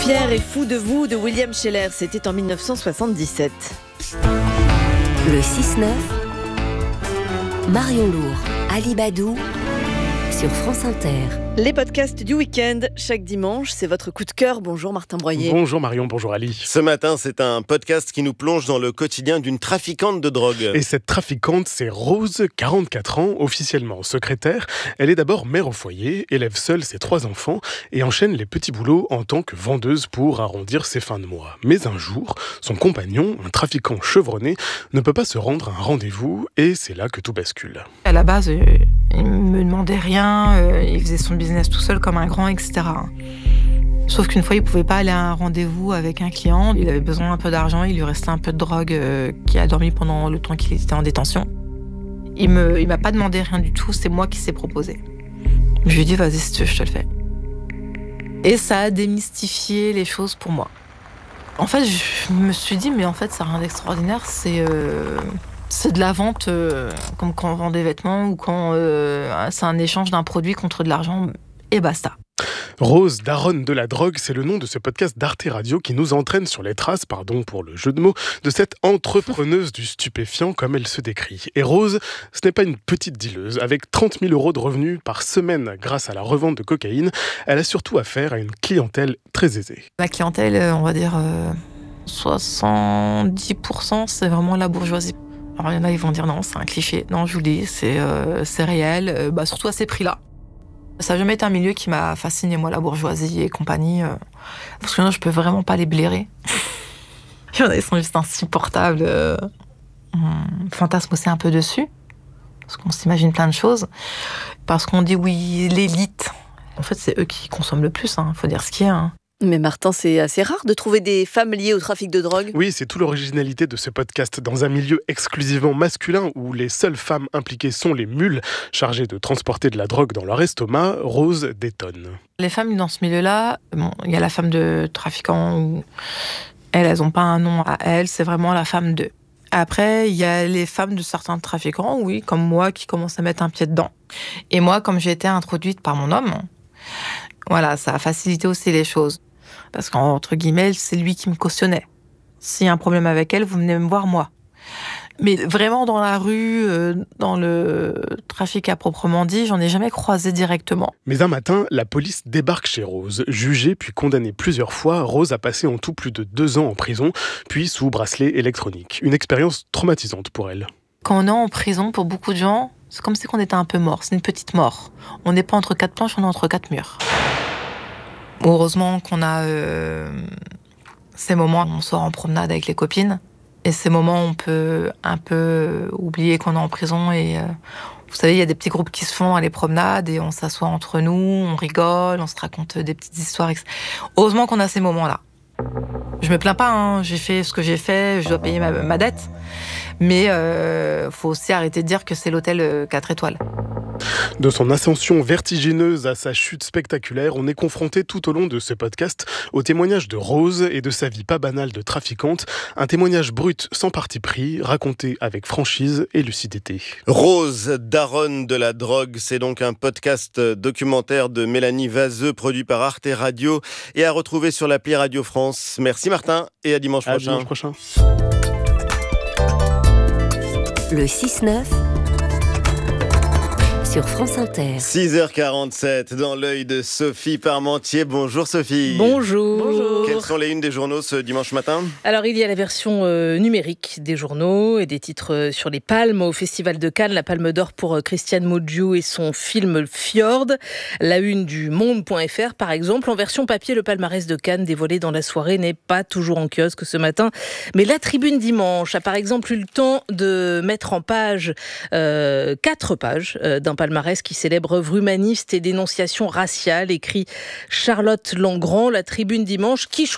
Pierre est fou de vous de William Scheller, c'était en 1977. Le 6-9, Marion Lourd, Ali Badou, sur France Inter. Les podcasts du week-end, chaque dimanche, c'est votre coup de cœur. Bonjour Martin Broyer. Bonjour Marion, bonjour Ali. Ce matin, c'est un podcast qui nous plonge dans le quotidien d'une trafiquante de drogue. Et cette trafiquante, c'est Rose, 44 ans, officiellement secrétaire. Elle est d'abord mère au foyer, élève seule ses 3 enfants et enchaîne les petits boulots en tant que vendeuse pour arrondir ses fins de mois. Mais un jour, son compagnon, un trafiquant chevronné, ne peut pas se rendre à un rendez-vous et c'est là que tout bascule. À la base, il me demandait rien, il faisait son business tout seul comme un grand, etc. Sauf qu'une fois, il pouvait pas aller à un rendez-vous avec un client. Il avait besoin d'un peu d'argent, il lui restait un peu de drogue qui a dormi pendant le temps qu'il était en détention. Il m'a pas demandé rien du tout, c'est moi qui s'est proposé. Je lui ai dit, vas-y, si tu veux, je te le fais. Et ça a démystifié les choses pour moi. En fait, je me suis dit, mais en fait, ça n'a rien d'extraordinaire, c'est de la vente, comme quand on vend des vêtements ou quand c'est un échange d'un produit contre de l'argent, et basta. Rose, daronne de la drogue, c'est le nom de ce podcast d'Arte Radio qui nous entraîne sur les traces, pardon pour le jeu de mots, de cette entrepreneuse du stupéfiant comme elle se décrit. Et Rose, ce n'est pas une petite dealeuse. Avec 30 000 € de revenus par semaine grâce à la revente de cocaïne, elle a surtout affaire à une clientèle très aisée. La clientèle, on va dire 70%, c'est vraiment la bourgeoisie. Alors il y en a, ils vont dire non, c'est un cliché. Non, je vous le dis, c'est réel, surtout à ces prix-là. Ça n'a jamais été un milieu qui m'a fasciné, moi, la bourgeoisie et compagnie. Parce que non, je peux vraiment pas les blairer. Il y en a, ils sont juste insupportables. On fantasme aussi un peu dessus. Parce qu'on s'imagine plein de choses. Parce qu'on dit, oui, l'élite. En fait, c'est eux qui consomment le plus, faut dire ce qu'il y a. Mais Martin, c'est assez rare de trouver des femmes liées au trafic de drogue. Oui, c'est toute l'originalité de ce podcast. Dans un milieu exclusivement masculin où les seules femmes impliquées sont les mules chargées de transporter de la drogue dans leur estomac, Rose détonne. Les femmes dans ce milieu-là, il y a la femme de trafiquant où elles n'ont pas un nom à elles, c'est vraiment la femme d'eux. Après, il y a les femmes de certains trafiquants, oui, comme moi, qui commencent à mettre un pied dedans. Et moi, comme j'ai été introduite par mon homme, voilà, ça a facilité aussi les choses. Parce qu'entre guillemets, c'est lui qui me cautionnait. S'il y a un problème avec elle, vous venez me voir moi. Mais vraiment dans la rue, dans le trafic à proprement dit, j'en ai jamais croisé directement. Mais un matin, la police débarque chez Rose. Jugée puis condamnée plusieurs fois, Rose a passé en tout plus de 2 ans en prison, puis sous bracelet électronique. Une expérience traumatisante pour elle. Quand on est en prison, pour beaucoup de gens, c'est comme si on était un peu mort. C'est une petite mort. On n'est pas entre 4 planches, on est entre 4 murs. Heureusement qu'on a ces moments où on sort en promenade avec les copines. Et ces moments où on peut un peu oublier qu'on est en prison. Et vous savez, il y a des petits groupes qui se font à les promenades et on s'assoit entre nous, on rigole, on se raconte des petites histoires. Heureusement qu'on a ces moments-là. Je me plains pas, j'ai fait ce que j'ai fait, je dois payer ma dette. Mais faut aussi arrêter de dire que c'est l'hôtel 4 étoiles. De son ascension vertigineuse à sa chute spectaculaire, on est confronté tout au long de ce podcast au témoignage de Rose et de sa vie pas banale de trafiquante. Un témoignage brut sans parti pris, raconté avec franchise et lucidité. Rose, daronne de la drogue, c'est donc un podcast documentaire de Mélanie Vazeux, produit par Arte Radio et à retrouver sur l'appli Radio France. Merci Martin et à dimanche prochain. Dimanche prochain. Le 6-9 sur France Inter. 6h47 dans l'œil de Sophie Parmentier. Bonjour Sophie. Bonjour. Quelles sont les unes des journaux ce dimanche matin ? Alors, il y a la version numérique des journaux et des titres sur les palmes au Festival de Cannes. La Palme d'Or pour Christiane Modiu et son film Fjord. La une du Monde.fr, par exemple. En version papier, le palmarès de Cannes dévoilé dans la soirée n'est pas toujours en kiosque ce matin. Mais la Tribune Dimanche a par exemple eu le temps de mettre en page 4 pages d'un palmarès qui célèbre œuvres humanistes et dénonciations raciales, écrit Charlotte Langrand. La Tribune Dimanche qui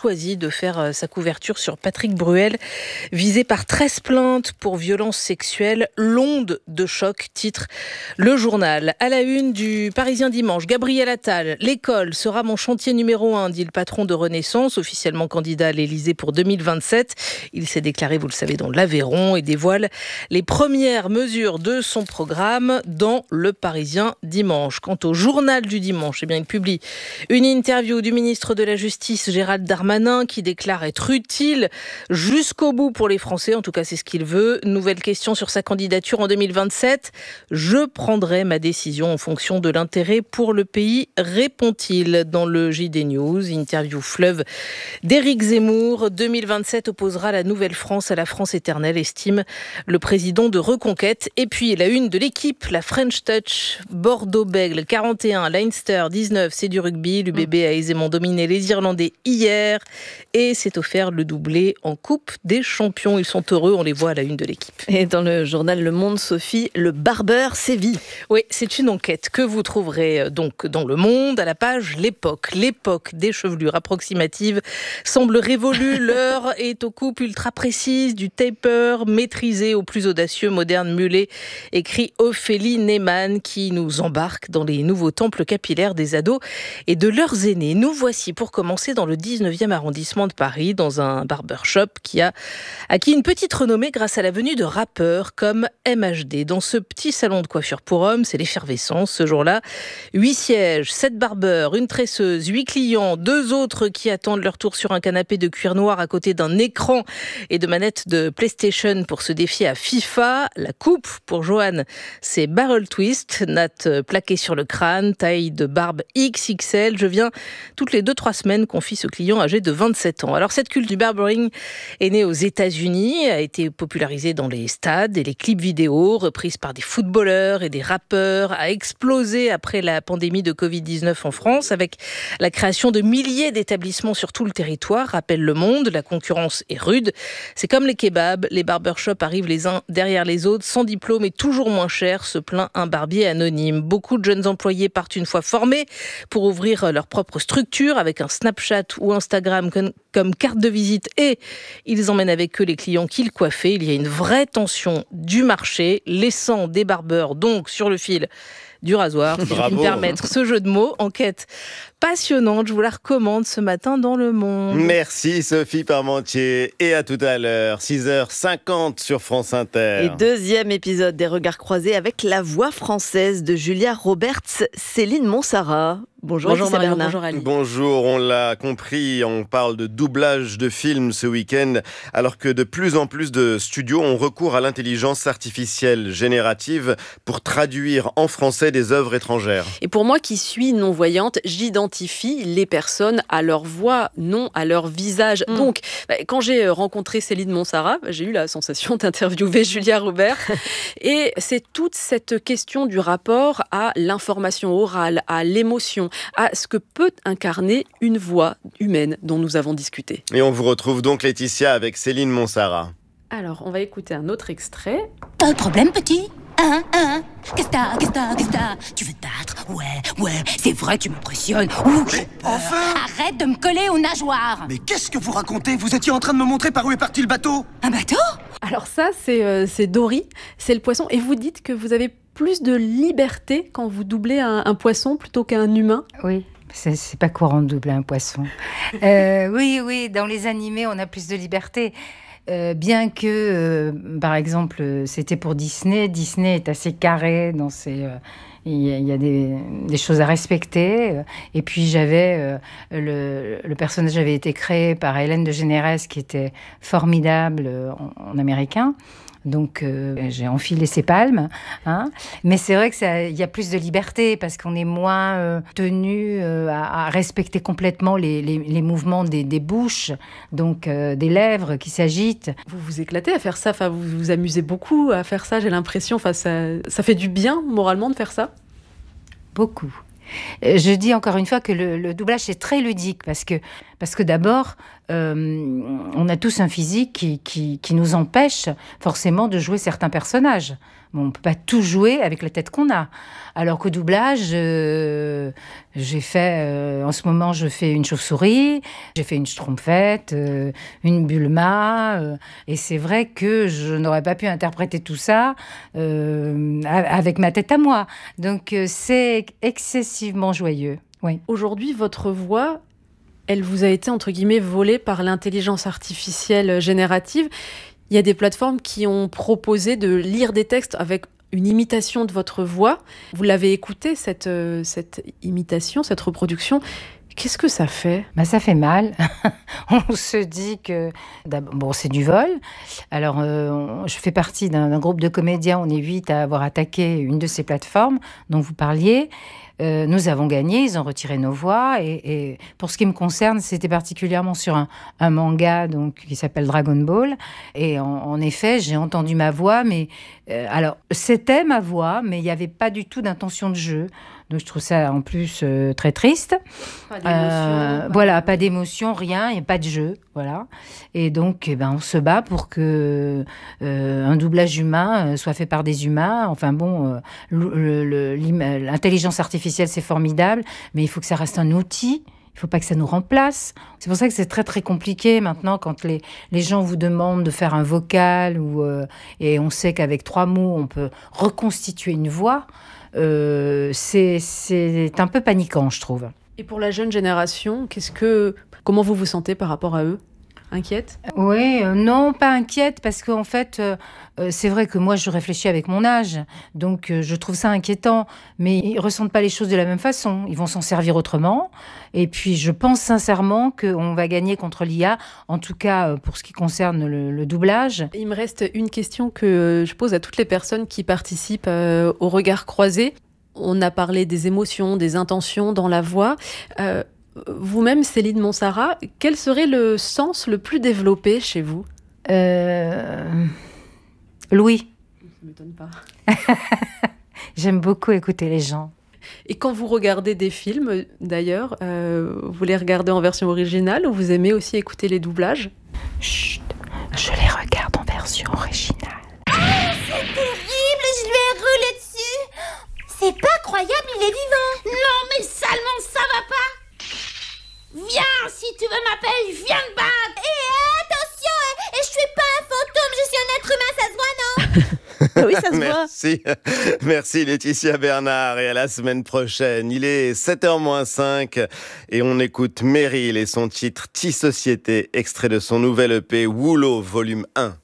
choisi de faire sa couverture sur Patrick Bruel, visé par 13 plaintes pour violences sexuelles. L'onde de choc, titre le journal. À la une du Parisien dimanche, Gabriel Attal, l'école sera mon chantier numéro 1, dit le patron de Renaissance, officiellement candidat à l'Élysée pour 2027. Il s'est déclaré, vous le savez, dans l'Aveyron et dévoile les premières mesures de son programme dans le Parisien dimanche. Quant au journal du dimanche, il publie une interview du ministre de la Justice, Gérald Darmanin, qui déclare être utile jusqu'au bout pour les Français. En tout cas, c'est ce qu'il veut. Nouvelle question sur sa candidature en 2027. Je prendrai ma décision en fonction de l'intérêt pour le pays, répond-il dans le JD News. Interview fleuve d'Éric Zemmour. 2027 opposera la Nouvelle-France à la France éternelle, estime le président de Reconquête. Et puis, la une de l'équipe, la French Touch, Bordeaux-Bègles 41, Leinster 19, c'est du rugby. L'UBB a aisément dominé les Irlandais hier et s'est offert le doublé en Coupe des Champions. Ils sont heureux, on les voit à la une de l'équipe. Et dans le journal Le Monde, Sophie, le barbeur sévit. Oui, c'est une enquête que vous trouverez donc dans Le Monde, à la page L'époque. L'époque des chevelures approximatives semble révolue. L'heure est aux coupes ultra précises, du taper maîtrisé au plus audacieux moderne mulet, écrit Ophélie Neyman, qui nous embarque dans les nouveaux temples capillaires des ados et de leurs aînés. Nous voici pour commencer dans le 19e arrondissement de Paris, dans un barbershop qui a acquis une petite renommée grâce à la venue de rappeurs comme MHD. Dans ce petit salon de coiffure pour hommes, c'est l'effervescence ce jour-là. 8 sièges, 7 barbeurs, une tresseuse, 8 clients, 2 autres qui attendent leur tour sur un canapé de cuir noir à côté d'un écran et de manettes de PlayStation pour se défier à FIFA. La coupe pour Johan, c'est barrel twist, natte plaquée sur le crâne, taille de barbe XXL. Je viens toutes les 2-3 semaines, confie ce client âgé de 27 ans. Alors cette culture du barbering est née aux États-Unis, a été popularisée dans les stades et les clips vidéo, reprise par des footballeurs et des rappeurs, a explosé après la pandémie de Covid-19 en France, avec la création de milliers d'établissements sur tout le territoire, rappelle Le Monde. La concurrence est rude. C'est comme les kebabs, les barbershops arrivent les uns derrière les autres, sans diplôme et toujours moins cher, se plaint un barbier anonyme. Beaucoup de jeunes employés partent une fois formés pour ouvrir leur propre structure avec un Snapchat ou Instagram comme carte de visite et ils emmènent avec eux les clients qu'ils coiffaient. Il y a une vraie tension du marché, laissant des barbeurs donc sur le fil du rasoir, si je puis me permettre ce jeu de mots. Enquête passionnante, je vous la recommande ce matin dans Le Monde. Merci Sophie Parmentier et à tout à l'heure, 6h50 sur France Inter. Et deuxième épisode des Regards croisés avec la voix française de Julia Roberts, Céline Monsarrat. Bonjour Marion, bonjour Ali. Bonjour, on l'a compris, on parle de doublage de films ce week-end, alors que de plus en plus de studios ont recours à l'intelligence artificielle générative pour traduire en français des œuvres étrangères. Et pour moi qui suis non-voyante, j'identifie les personnes à leur voix, non à leur visage. Donc, quand j'ai rencontré Céline Monsarrat, j'ai eu la sensation d'interviewer Julia Roberts. Et c'est toute cette question du rapport à l'information orale, à l'émotion, à ce que peut incarner une voix humaine dont nous avons discuté. Et on vous retrouve donc Laetitia avec Céline Monsarrat. Alors, on va écouter un autre extrait. T'as un problème, petit ? Qu'est-ce que t'as ? Tu veux te battre ? Ouais, c'est vrai, tu m'impressionnes. Ouh, j'ai peur. Enfin ! Arrête de me coller aux nageoires. Mais qu'est-ce que vous racontez ? Vous étiez en train de me montrer par où est parti le bateau ? Un bateau ? Alors ça, c'est Dory, c'est le poisson. Et vous dites que vous avez plus de liberté quand vous doublez un poisson plutôt qu'un humain ? Oui. C'est pas courant de doubler un poisson. Oui, dans les animés, on a plus de liberté. Bien que, par exemple, c'était pour Disney. Disney est assez carré dans ses... Il y a des choses à respecter. Et puis, j'avais... le personnage avait été créé par Hélène de Généresse, qui était formidable en américain. Donc, j'ai enfilé ses palmes. Mais c'est vrai qu'il y a plus de liberté parce qu'on est moins tenu à respecter complètement les mouvements des bouches, donc des lèvres qui s'agitent. Vous vous éclatez à faire ça, vous vous amusez beaucoup à faire ça, j'ai l'impression. Ça fait du bien moralement de faire ça ? Beaucoup. Je dis encore une fois que le doublage, c'est très ludique parce que Parce que d'abord, on a tous un physique qui nous empêche forcément de jouer certains personnages. Bon, on ne peut pas tout jouer avec la tête qu'on a. Alors qu'au doublage, j'ai fait... en ce moment, je fais une chauve-souris, j'ai fait une schtroumpfette, une Bulma. Et c'est vrai que je n'aurais pas pu interpréter tout ça avec ma tête à moi. Donc, c'est excessivement joyeux. Oui. Aujourd'hui, votre voix, elle vous a été, entre guillemets, volée par l'intelligence artificielle générative. Il y a des plateformes qui ont proposé de lire des textes avec une imitation de votre voix. Vous l'avez écoutée, cette imitation, cette reproduction. Qu'est-ce que ça fait ? Ça fait mal. On se dit que... Bon, c'est du vol. Alors, je fais partie d'un groupe de comédiens. On est 8 à avoir attaqué une de ces plateformes dont vous parliez. Nous avons gagné, ils ont retiré nos voix. Et pour ce qui me concerne, c'était particulièrement sur un manga qui s'appelle Dragon Ball. Et en effet, j'ai entendu ma voix. Mais alors, c'était ma voix, mais il n'y avait pas du tout d'intention de jeu. Donc, je trouve ça en plus très triste. Pas d'émotion. Voilà, pas d'émotion, rien, il n'y a pas de jeu. Voilà. Et donc, on se bat pour que un doublage humain soit fait par des humains. Enfin bon, l'intelligence artificielle, c'est formidable, mais il faut que ça reste un outil. Il ne faut pas que ça nous remplace. C'est pour ça que c'est très, très compliqué maintenant quand les gens vous demandent de faire un vocal et on sait qu'avec 3 mots, on peut reconstituer une voix. C'est un peu paniquant, je trouve. Et pour la jeune génération, comment vous vous sentez par rapport à eux ? Inquiète ? Oui, non, pas inquiète, parce qu'en fait, c'est vrai que moi, je réfléchis avec mon âge, donc je trouve ça inquiétant, mais ils ne ressentent pas les choses de la même façon, ils vont s'en servir autrement, et puis je pense sincèrement qu'on va gagner contre l'IA, en tout cas pour ce qui concerne le doublage. Il me reste une question que je pose à toutes les personnes qui participent au Regard Croisé. On a parlé des émotions, des intentions dans la voix. Vous-même, Céline Monsarrat, quel serait le sens le plus développé chez vous ? Louis. Ça ne m'étonne pas. J'aime beaucoup écouter les gens. Et quand vous regardez des films, d'ailleurs, vous les regardez en version originale ou vous aimez aussi écouter les doublages ? Chut, je les regarde en version originale. C'est terrible, je lui ai roulé dessus. C'est pas croyable, il est vivant. Non, mais salement, ça va pas. Viens, si tu veux m'appeler, je viens de battre. Et attention, je suis pas un fantôme, je suis un être humain, ça se voit, non ? Oui, ça se voit. Merci Laetitia Bernard et à la semaine prochaine. Il est 7h-5 et on écoute Meryl et son titre Ti Société, extrait de son nouvel EP Woolo volume 1.